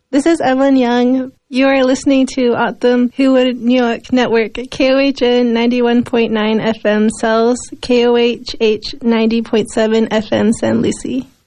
This is Evelyn Young. You are listening to Autumn Hewwood New York Network, KOHN 91.9 FM Cells, KOHH 90.7 FM San Lucie.